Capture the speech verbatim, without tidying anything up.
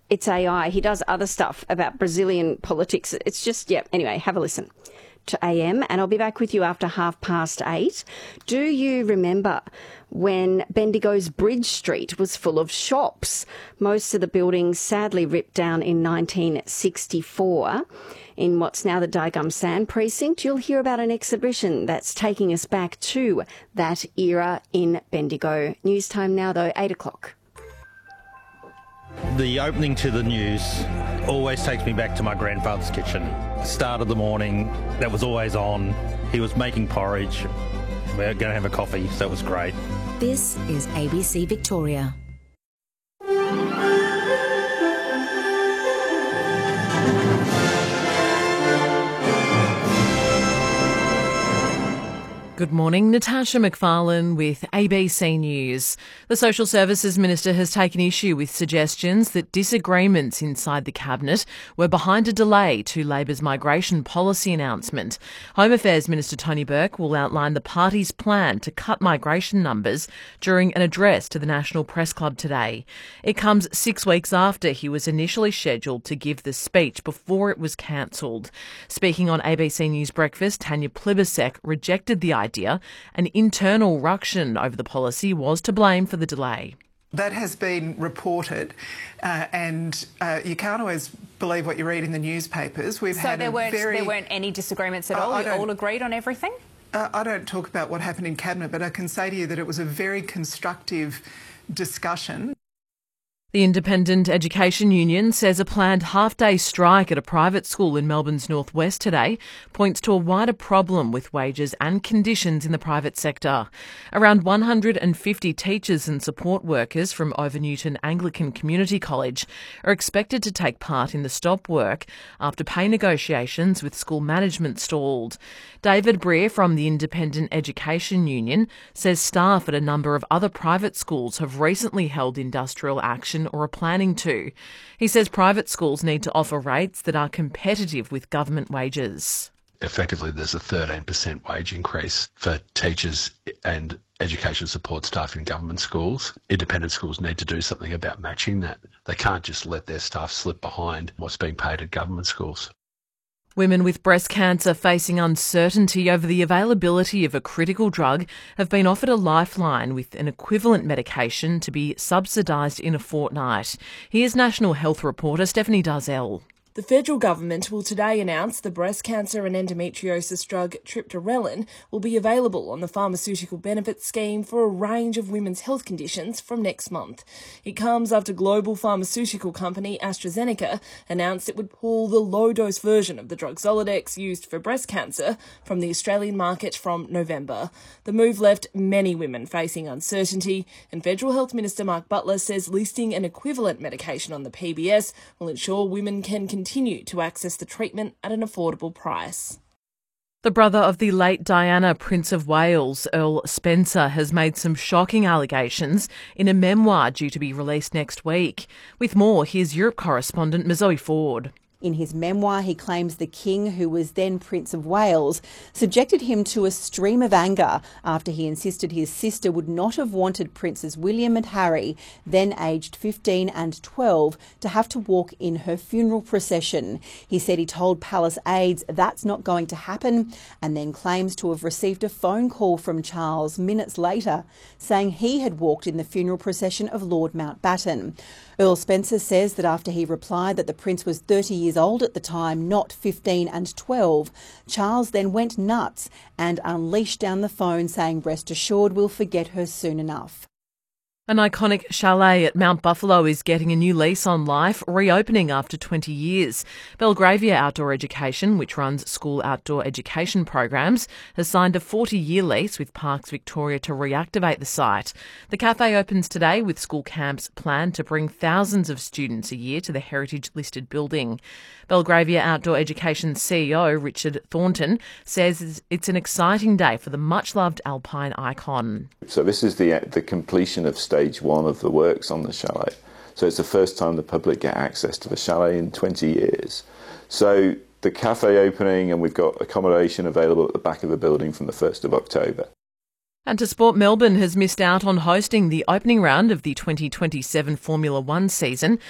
it's A I. He does other stuff about Brazilian politics. It's just, yeah, anyway, have a listen to A M, and I'll be back with you after half past eight. Do you remember when Bendigo's Bridge Street was full of shops? Most of the buildings sadly ripped down in nineteen sixty-four. In what's now the Diagum Sand Precinct, you'll hear about an exhibition that's taking us back to that era in Bendigo. News time now, though, eight o'clock. The opening to the news always takes me back to my grandfather's kitchen. Start of the morning, that was always on. He was making porridge. We were going to have a coffee, so it was great. This is A B C Victoria. Good morning, Natasha McFarlane with A B C News. The Social Services Minister has taken issue with suggestions that disagreements inside the Cabinet were behind a delay to Labor's migration policy announcement. Home Affairs Minister Tony Burke will outline the party's plan to cut migration numbers during an address to the National Press Club today. It comes six weeks after he was initially scheduled to give the speech before it was cancelled. Speaking on A B C News Breakfast, Tanya Plibersek rejected the idea Idea, an internal ruction over the policy was to blame for the delay. That has been reported, uh, and uh, you can't always believe what you read in the newspapers. We've so had there a weren't very, there weren't any disagreements at uh, all. You all agreed on everything. Uh, I don't talk about what happened in Cabinet, but I can say to you that it was a very constructive discussion. The Independent Education Union says a planned half-day strike at a private school in Melbourne's northwest today points to a wider problem with wages and conditions in the private sector. Around one hundred fifty teachers and support workers from Overnewton Anglican Community College are expected to take part in the stop work after pay negotiations with school management stalled. David Breer from the Independent Education Union says staff at a number of other private schools have recently held industrial action or are planning to. He says private schools need to offer rates that are competitive with government wages. Effectively, there's a thirteen percent wage increase for teachers and education support staff in government schools. Independent schools need to do something about matching that. They can't just let their staff slip behind what's being paid at government schools. Women with breast cancer facing uncertainty over the availability of a critical drug have been offered a lifeline with an equivalent medication to be subsidised in a fortnight. Here's National Health reporter Stephanie Darzel. The federal government will today announce the breast cancer and endometriosis drug triptorelin will be available on the Pharmaceutical Benefits Scheme for a range of women's health conditions from next month. It comes after global pharmaceutical company AstraZeneca announced it would pull the low-dose version of the drug Zoladex used for breast cancer from the Australian market from November. The move left many women facing uncertainty, and Federal Health Minister Mark Butler says listing an equivalent medication on the P B S will ensure women can continue continue to access the treatment at an affordable price. The brother of the late Diana, Prince of Wales, Earl Spencer, has made some shocking allegations in a memoir due to be released next week. With more, here's Europe correspondent Mazoe Ford. In his memoir, he claims the king, who was then Prince of Wales, subjected him to a stream of anger after he insisted his sister would not have wanted Princes William and Harry, then aged fifteen and twelve, to have to walk in her funeral procession. He said he told palace aides that's not going to happen, and then claims to have received a phone call from Charles minutes later saying he had walked in the funeral procession of Lord Mountbatten. Earl Spencer says that after he replied that the prince was thirty years old at the time, not fifteen and twelve, Charles then went nuts and unleashed down the phone saying, "Rest assured we'll forget her soon enough." An iconic chalet at Mount Buffalo is getting a new lease on life, reopening after twenty years. Belgravia Outdoor Education, which runs school outdoor education programs, has signed a forty-year lease with Parks Victoria to reactivate the site. The cafe opens today with school camps planned to bring thousands of students a year to the heritage-listed building. Belgravia Outdoor Education C E O Richard Thornton says it's an exciting day for the much-loved alpine icon. So this is the the completion of stage one of the works on the chalet. So it's the first time the public get access to the chalet in twenty years. So the cafe opening, and we've got accommodation available at the back of the building from the first of October. And to sport, Melbourne has missed out on hosting the opening round of the twenty twenty-seven Formula One season